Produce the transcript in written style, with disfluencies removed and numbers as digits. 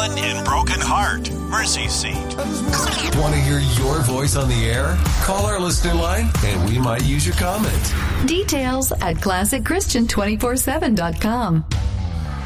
son and broken heart. Mercy Seat. Want to hear your voice on the air? Call our listener line and we might use your comment. Details at ClassicChristian247.com.